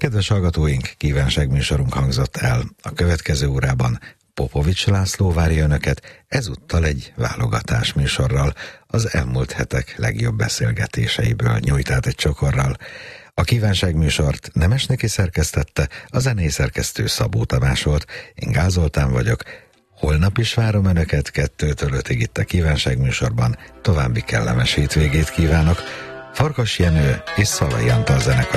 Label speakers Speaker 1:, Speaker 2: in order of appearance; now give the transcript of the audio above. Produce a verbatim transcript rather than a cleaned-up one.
Speaker 1: Kedves hallgatóink, kívánságműsorunk hangzott el. A következő órában Popovics László várja önöket, ezúttal egy válogatás műsorral, az elmúlt hetek legjobb beszélgetéseiből nyújt át egy csokorral. A kívánságműsort Nemes Niki szerkesztette, a zenei szerkesztő Szabó Tamás volt, én Gál Zoltán vagyok. Holnap is várom önöket kettőtől ötig itt a kívánságműsorban, további kellemes hétvégét kívánok. Farkas Jenő és Szalai Antal zenekar